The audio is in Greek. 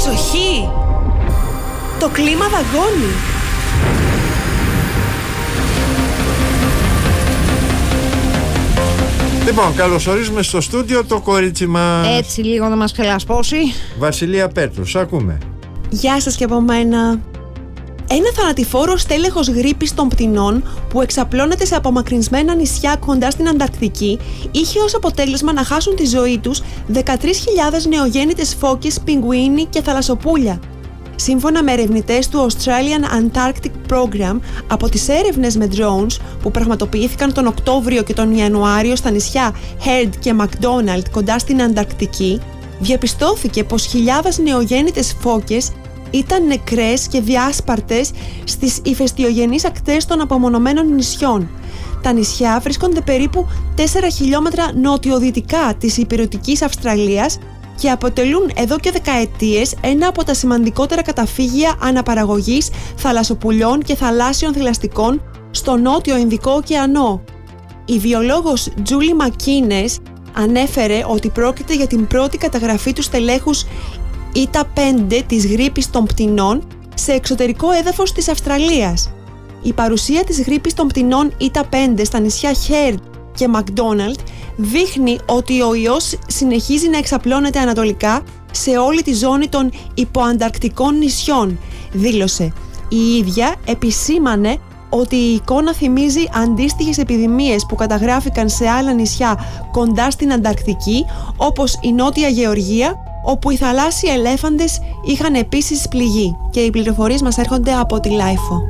Προσοχή! Το κλίμα δαγκώνει. Λοιπόν, καλωσορίζουμε στο στούντιο το κορίτσι μας. Έτσι λίγο να μας ξελασπώσει. Βασιλεία Πέτρου, σ' ακούμε. Γεια σας και από μένα. Ένα θανατηφόρο στέλεχος γρίπης των πτηνών που εξαπλώνεται σε απομακρυσμένα νησιά κοντά στην Ανταρκτική είχε ως αποτέλεσμα να χάσουν τη ζωή τους 13.000 νεογέννητες φώκες, πιγκουίνι και θαλασσοπούλια. Σύμφωνα με ερευνητές του Australian Antarctic Program, από τις έρευνες με drones που πραγματοποιήθηκαν τον Οκτώβριο και τον Ιανουάριο στα νησιά Heard και McDonald κοντά στην Ανταρκτική, διαπιστώθηκε πως χιλιάδες νεογέννητες φώκες ήταν νεκρές και διάσπαρτες στις ηφαιστειογενείς ακτές των απομονωμένων νησιών. Τα νησιά βρίσκονται περίπου 4 χιλιόμετρα νοτιοδυτικά της ηπειρωτικής Αυστραλίας και αποτελούν εδώ και δεκαετίες ένα από τα σημαντικότερα καταφύγια αναπαραγωγής θαλασσοπουλιών και θαλάσσιων θηλαστικών στο νότιο Ινδικό ωκεανό. Η βιολόγος Τζούλι Μακίνες ανέφερε ότι πρόκειται για την πρώτη καταγραφή του στελέχους ΙΤΑ 5 της γρίπης των πτηνών σε εξωτερικό έδαφος της Αυστραλίας. Η παρουσία της γρίπης των πτηνών ΙΤΑ 5 στα νησιά Heard και McDonald δείχνει ότι ο ιός συνεχίζει να εξαπλώνεται ανατολικά σε όλη τη ζώνη των υποανταρκτικών νησιών, δήλωσε. Η ίδια επισήμανε ότι η εικόνα θυμίζει αντίστοιχες επιδημίες που καταγράφηκαν σε άλλα νησιά κοντά στην Ανταρκτική, όπως η Νότια Γεωργία, όπου οι θαλάσσιοι ελέφαντες είχαν επίσης πληγεί. Και οι πληροφορίες μας έρχονται από τη Λάιφο.